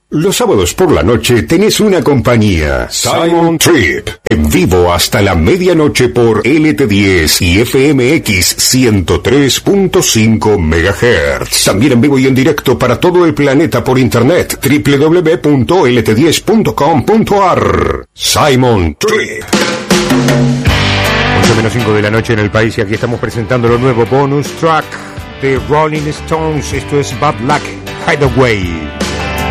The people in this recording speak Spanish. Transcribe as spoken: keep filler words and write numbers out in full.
Los sábados por la noche tenés una compañía, Simon Trip, en vivo hasta la medianoche por L T diez y F M X ciento tres punto cinco megahertz. También en vivo y en directo para todo el planeta por internet, doble u doble u doble u punto L T diez punto com punto a r. Simon Trip. once menos cinco de la noche en el país y aquí estamos presentando lo nuevo bonus track de Rolling Stones. Esto es Bad Luck Hideaway.